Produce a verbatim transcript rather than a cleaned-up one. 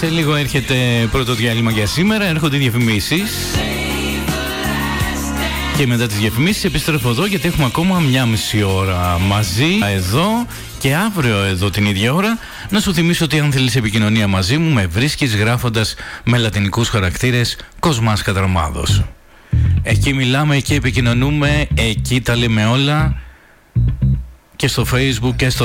Σε λίγο έρχεται πρώτο διάλειμμα για σήμερα, έρχονται οι διαφημίσεις. Και μετά τις διαφημίσεις επιστρέφω εδώ, γιατί έχουμε ακόμα μια μισή ώρα μαζί εδώ και αύριο εδώ την ίδια ώρα. Να σου θυμίσω ότι αν θέλεις επικοινωνία μαζί μου, με βρίσκεις γράφοντας με λατινικούς χαρακτήρες Κοσμάς Κατραμάδος. Εκεί μιλάμε, εκεί επικοινωνούμε, εκεί τα λέμε όλα, και στο Facebook και στο